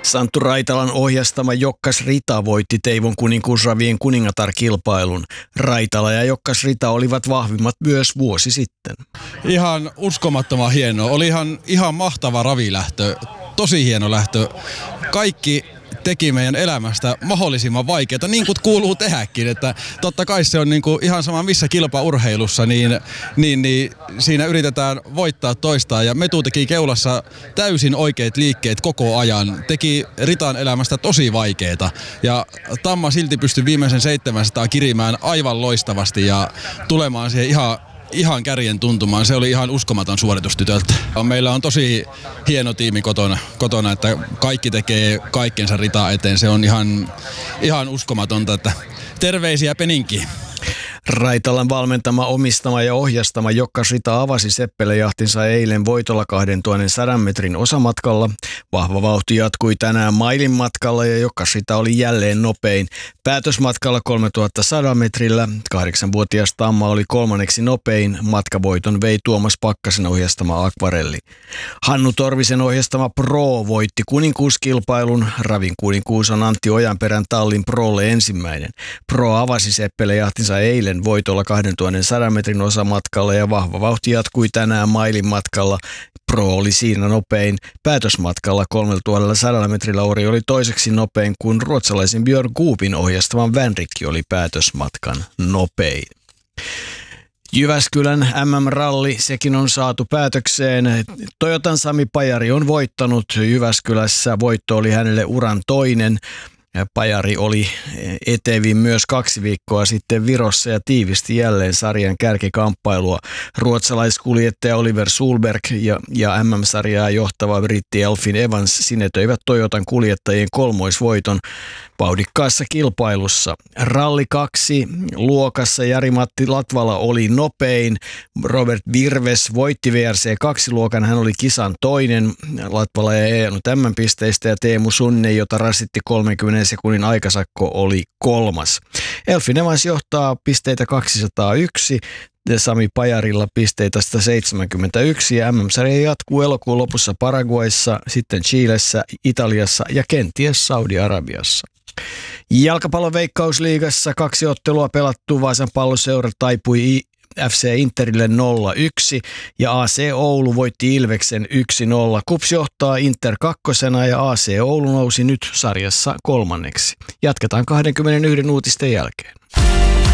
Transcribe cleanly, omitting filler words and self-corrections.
Santtu Raitalan ohjastama Jokkas Rita voitti Teivon kuninkuusravien kuningatar-kilpailun. Raitala ja Jokkas Rita olivat vahvimmat myös vuosi sitten. Ihan uskomattoman hieno. Oli ihan mahtava ravilähtö. Tosi hieno lähtö. Kaikki teki meidän elämästä mahdollisimman vaikeaa, niin kuin kuuluu tehdäkin. Että totta kai se on niin kuin ihan sama missä kilpaurheilussa, niin siinä yritetään voittaa toistaan. Ja Metu teki keulassa täysin oikeat liikkeet koko ajan. Teki Ritan elämästä tosi vaikeaa. Ja Tamma silti pystyi viimeisen 700 kirimään aivan loistavasti ja tulemaan siihen ihan kärjen tuntumaan. Se oli ihan uskomaton suoritus tytöltä. Meillä on tosi hieno tiimi kotona, että kaikki tekee kaikkensa Ritaa eteen. Se on ihan uskomatonta, että terveisiä Peninkiin. Raitalan valmentama, omistama ja ohjastama Jokkas Rita avasi Seppele-jahtinsa eilen voitolla 2100 metrin osamatkalla. Vahva vauhti jatkui tänään mailin matkalla ja Jokkas Rita oli jälleen nopein. Päätösmatkalla 3100 metrillä 8-vuotias Tamma oli kolmanneksi nopein. Matkavoiton vei Tuomas Pakkasen ohjastama Akvarelli. Hannu Torvisen ohjastama Pro voitti kuninkuuskilpailun. Ravin kuninkuus on Antti Ojanperän tallin Prolle ensimmäinen. Pro avasi Seppele-jahtinsa eilen voitolla 2100 metrin osamatkalla ja vahva vauhti jatkui tänään mailin matkalla. Pro oli siinä nopein. Päätösmatkalla 3100 metrillä Ori oli toiseksi nopein, kun ruotsalaisen Björn Goopin ohjastavan Vänrikki oli päätösmatkan nopein. Jyväskylän MM-ralli, sekin on saatu päätökseen. Toyotan Sami Pajari on voittanut Jyväskylässä. Voitto oli hänelle uran toinen. Pajari oli etevin myös 2 viikkoa sitten Virossa ja tiivisti jälleen sarjan kärkikamppailua. Ruotsalaiskuljettaja Oliver Solberg ja MM-sarjaa johtava britti Elfyn Evans sinetöivät Toyotan kuljettajien kolmoisvoiton vauhdikkaassa kilpailussa. Ralli 2 luokassa Jari-Matti Latvala oli nopein. Robert Virves voitti VRC2-luokan. Hän oli kisan toinen. Latvala ei ajanut M-pisteistä ja Teemu Sunne, jota rasitti 30 sekunnin aikasakko, oli kolmas. Elfyn Evans johtaa pisteitä 201. Sami Pajarilla pisteitä 171 ja MM-sarja jatkuu elokuun lopussa Paraguayssa, sitten Chilessä, Italiassa ja kenties Saudi-Arabiassa. Jalkapallon Veikkausliigassa 2 ottelua pelattu. Vaasan Palloseura taipui FC Interille 0-1 ja AC Oulu voitti Ilveksen 1-0. KuPS johtaa Inter 2 ja AC Oulu nousi nyt sarjassa 3. Jatketaan 21 uutisten jälkeen.